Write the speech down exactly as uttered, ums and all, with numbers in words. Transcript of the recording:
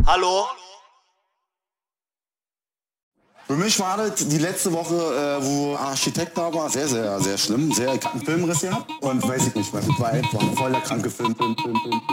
Hallo? Für mich war das die letzte Woche, äh, wo Architekt da war, sehr, sehr, sehr schlimm. Sehr kranken Filmriss gehabt. Und weiß ich nicht, weil das war einfach voll der kranke Film. Film, Film, Film.